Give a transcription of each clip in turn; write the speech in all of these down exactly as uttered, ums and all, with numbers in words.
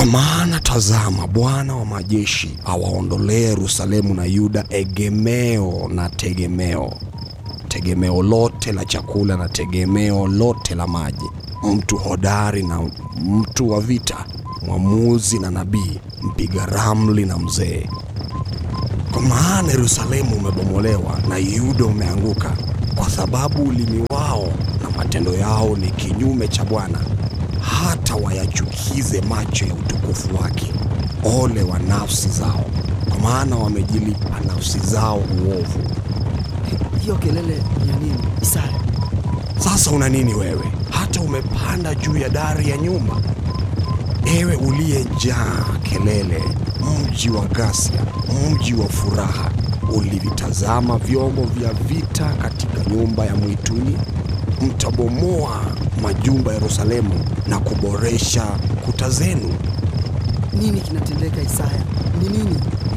Kwa maana tazama, Bwana wa majeshi awaondolee Yerusalemu na Yuda egemeo na tegemeo, tegemeo lote la chakula na tegemeo lote la maji, mtu hodari na mtu wa vita, mwamuzi na nabii, mpiga ramli na mzee. Kwa maana Yerusalemu umebomolewa na Yuda umeanguka, kwa sababu ulimi wao na matendo yao ni kinyume cha Bwana, hata wayachukize macho ya utukufu wake. Ole wa nafsi zao, kwa maana wamejilipa nafsi zao uovu. Hiyo kelele ya nini, Isaya? Sasa una nini wewe, hata umepanda juu ya dari ya nyumba? Ewe uliyejaa kelele, mji wa ghasia, mji wa furaha, ulivitazama vyombo vya vita katika nyumba ya mwituni. Mtabomoa majumba ya Yerusalemu na kuboresha kuta zenu. Nini kinatendeka, Isaya? Ni nini?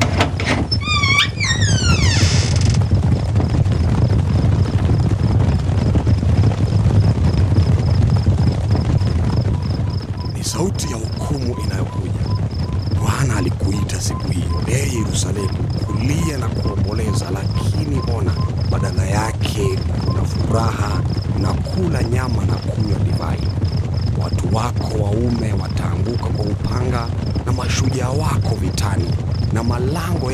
Ni sauti ya hukumu inayokuja. Bwana alikuita siku hiyo, ee Yerusalemu, kulia na kuomboleza, lakini ona, badala yake kuna furaha na kula nyama na kunywa divai. Watu wako waume wataanguka kwa upanga, na mashujaa wako vitani, na malango